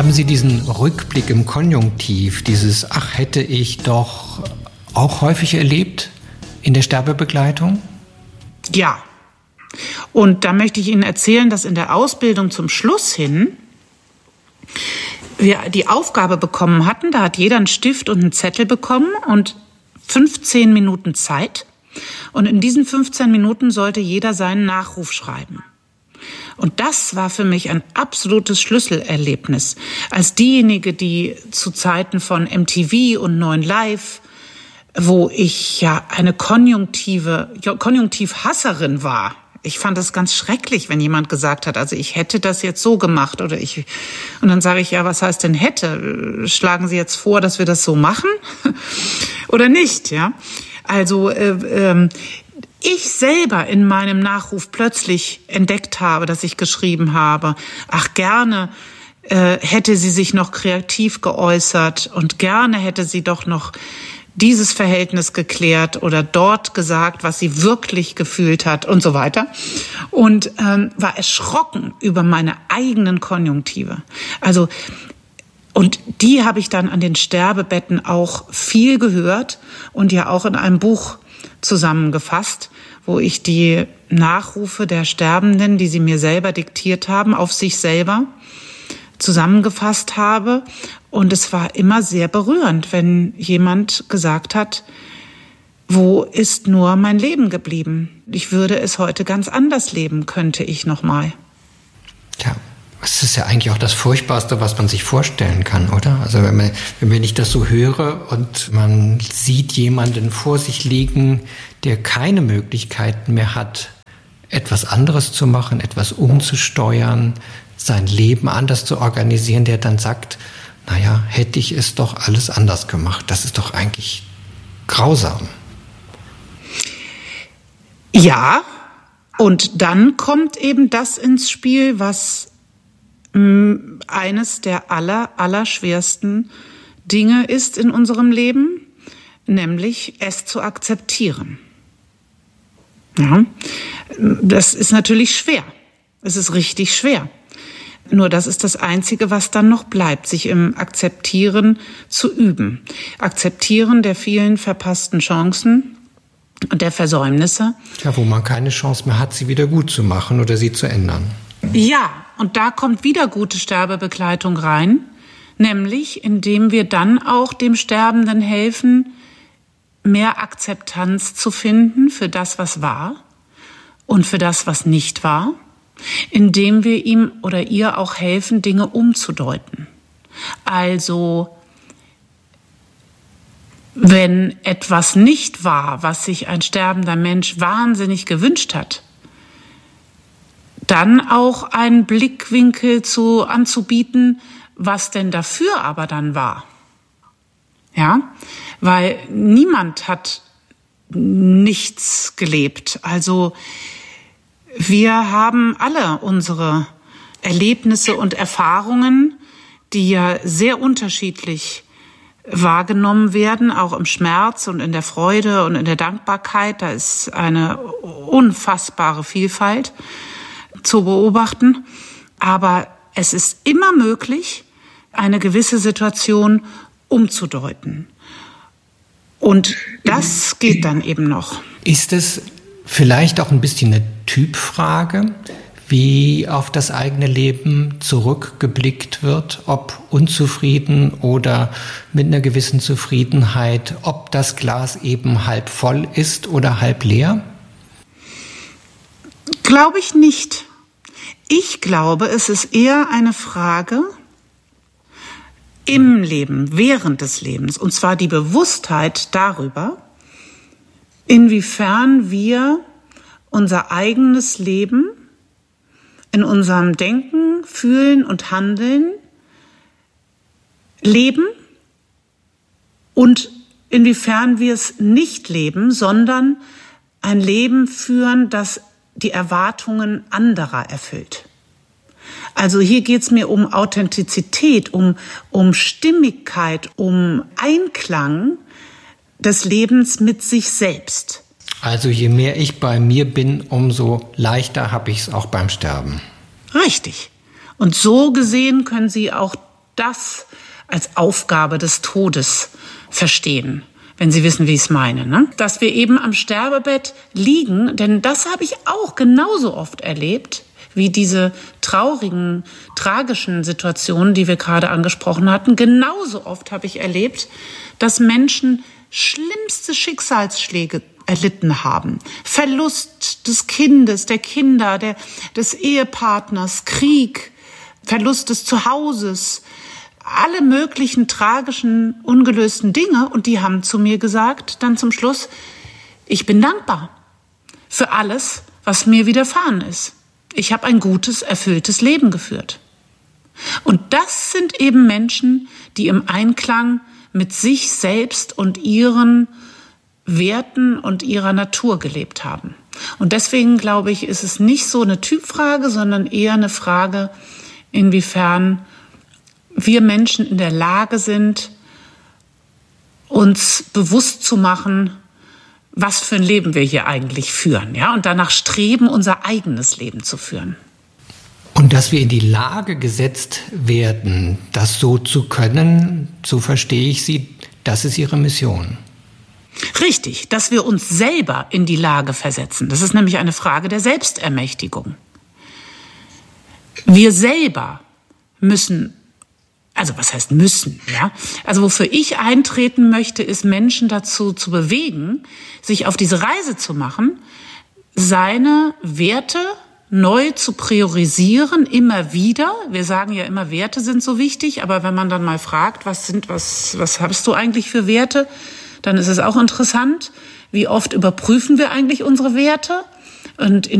Haben Sie diesen Rückblick im Konjunktiv, dieses Ach, hätte ich doch, auch häufig erlebt in der Sterbebegleitung? Ja. Und da möchte ich Ihnen erzählen, dass in der Ausbildung zum Schluss hin wir die Aufgabe bekommen hatten, da hat jeder einen Stift und einen Zettel bekommen und 15 Minuten Zeit. Und in diesen 15 Minuten sollte jeder seinen Nachruf schreiben. Und das war für mich ein absolutes Schlüsselerlebnis. Als diejenige, die zu Zeiten von MTV und 9 Live, wo ich ja eine Konjunktivhasserin war. Ich fand das ganz schrecklich, wenn jemand gesagt hat, also ich hätte das jetzt so gemacht und dann sage ich, ja, was heißt denn hätte? Schlagen Sie jetzt vor, dass wir das so machen oder nicht, ja? Also ich selber in meinem Nachruf plötzlich entdeckt habe, dass ich geschrieben habe, ach gerne hätte sie sich noch kreativ geäußert und gerne hätte sie doch noch dieses Verhältnis geklärt oder dort gesagt, was sie wirklich gefühlt hat und so weiter. Und war erschrocken über meine eigenen Konjunktive. Also, und die habe ich dann an den Sterbebetten auch viel gehört und ja auch in einem Buch zusammengefasst, wo ich die Nachrufe der Sterbenden, die sie mir selber diktiert haben, auf sich selber zusammengefasst habe. Und es war immer sehr berührend, wenn jemand gesagt hat, wo ist nur mein Leben geblieben? Ich würde es heute ganz anders leben, könnte ich noch mal. Ja, es ist ja eigentlich auch das Furchtbarste, was man sich vorstellen kann, oder? Also wenn ich das so höre und man sieht jemanden vor sich liegen, der keine Möglichkeiten mehr hat, etwas anderes zu machen, etwas umzusteuern, sein Leben anders zu organisieren, der dann sagt, naja, hätte ich es doch alles anders gemacht. Das ist doch eigentlich grausam. Ja, und dann kommt eben das ins Spiel, was eines der allerschwersten Dinge ist in unserem Leben, nämlich es zu akzeptieren. Ja, das ist natürlich schwer. Es ist richtig schwer. Nur das ist das Einzige, was dann noch bleibt, sich im Akzeptieren zu üben. Akzeptieren der vielen verpassten Chancen und der Versäumnisse. Ja, wo man keine Chance mehr hat, sie wieder gut zu machen oder sie zu ändern. Ja, und da kommt wieder gute Sterbebegleitung rein, nämlich indem wir dann auch dem Sterbenden helfen, mehr Akzeptanz zu finden für das, was war und für das, was nicht war, indem wir ihm oder ihr auch helfen, Dinge umzudeuten. Also, wenn etwas nicht war, was sich ein sterbender Mensch wahnsinnig gewünscht hat, dann auch einen Blickwinkel anzubieten, was denn dafür aber dann war. Ja, weil niemand hat nichts gelebt. Also wir haben alle unsere Erlebnisse und Erfahrungen, die ja sehr unterschiedlich wahrgenommen werden, auch im Schmerz und in der Freude und in der Dankbarkeit. Da ist eine unfassbare Vielfalt zu beobachten. Aber es ist immer möglich, eine gewisse Situation umzudeuten. Und das geht dann eben noch. Ist es vielleicht auch ein bisschen eine Typfrage, wie auf das eigene Leben zurückgeblickt wird, ob unzufrieden oder mit einer gewissen Zufriedenheit, ob das Glas eben halb voll ist oder halb leer? Glaube ich nicht. Ich glaube, es ist eher eine Frage im Leben, während des Lebens, und zwar die Bewusstheit darüber, inwiefern wir unser eigenes Leben in unserem Denken, Fühlen und Handeln leben und inwiefern wir es nicht leben, sondern ein Leben führen, das die Erwartungen anderer erfüllt. Also hier geht es mir um Authentizität, um Stimmigkeit, um Einklang des Lebens mit sich selbst. Also je mehr ich bei mir bin, umso leichter habe ich es auch beim Sterben. Richtig. Und so gesehen können Sie auch das als Aufgabe des Todes verstehen, wenn Sie wissen, wie ich es meine, ne? Dass wir eben am Sterbebett liegen, denn das habe ich auch genauso oft erlebt, wie diese traurigen, tragischen Situationen, die wir gerade angesprochen hatten. Genauso oft habe ich erlebt, dass Menschen schlimmste Schicksalsschläge erlitten haben. Verlust des Kindes, der Kinder, des Ehepartners, Krieg, Verlust des Zuhauses, alle möglichen tragischen, ungelösten Dinge. Und die haben zu mir gesagt, dann zum Schluss, ich bin dankbar für alles, was mir widerfahren ist. Ich habe ein gutes, erfülltes Leben geführt. Und das sind eben Menschen, die im Einklang mit sich selbst und ihren Werten und ihrer Natur gelebt haben. Und deswegen, glaube ich, ist es nicht so eine Typfrage, sondern eher eine Frage, inwiefern wir Menschen in der Lage sind, uns bewusst zu machen, was für ein Leben wir hier eigentlich führen, ja, und danach streben, unser eigenes Leben zu führen. Und dass wir in die Lage gesetzt werden, das so zu können, so verstehe ich Sie, das ist Ihre Mission. Richtig, dass wir uns selber in die Lage versetzen. Das ist nämlich eine Frage der Selbstermächtigung. Wir selber müssen, also was heißt müssen, ja? Also wofür ich eintreten möchte, ist Menschen dazu zu bewegen, sich auf diese Reise zu machen, seine Werte neu zu priorisieren, immer wieder. Wir sagen ja immer, Werte sind so wichtig, aber wenn man dann mal fragt, was hast du eigentlich für Werte, dann ist es auch interessant, wie oft überprüfen wir eigentlich unsere Werte? Und